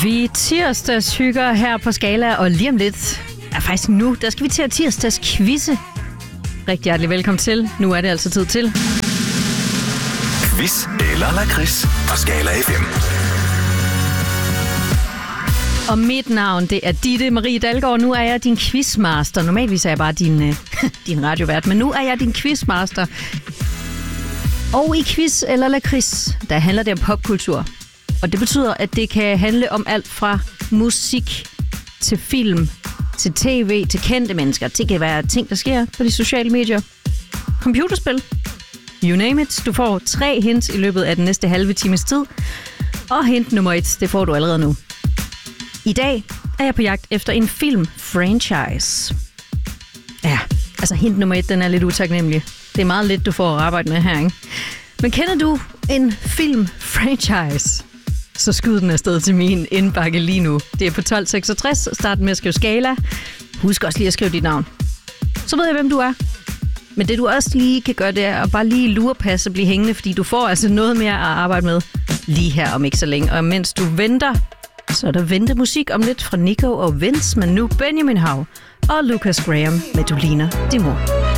Vi tirsdagshygger her på Skala, og lige om lidt, faktisk nu, der skal vi til at tirsdagskvizze. Rigtig hjertelig velkommen til. Nu er det altså tid til Quiz eller lakrids på Skala FM. Og mit navn, det er Ditte Marie Dalgaard. Nu er jeg din quizmaster. Normalvis er jeg bare din radiovært, men nu er jeg din quizmaster. Og i quiz eller lakrids, der handler det om popkultur. Og det betyder, at det kan handle om alt fra musik til film, til tv, til kendte mennesker. Det kan være ting, der sker på de sociale medier. Computerspil. You name it. Du får 3 hints i løbet af den næste halve times tid. Og hint nummer 1, det får du allerede nu. I dag er jeg på jagt efter en film-franchise. Ja, altså hint nummer 1, den er lidt utaknemmelig. Det er meget lidt, du får at arbejde med her, ikke? Men kender du en film-franchise? Så skyd den afsted til min indbakke lige nu. Det er på 1266. Start med at skrive Skala. Husk også lige at skrive dit navn. Så ved jeg, hvem du er. Men det du også lige kan gøre, det er at bare lige lurepasse og blive hængende, fordi du får altså noget mere at arbejde med lige her om ikke så længe. Og mens du venter, så er der ventemusik om lidt fra Nico og Vince, men nu Benjamin Hav og Lucas Graham med Du ligner din mor.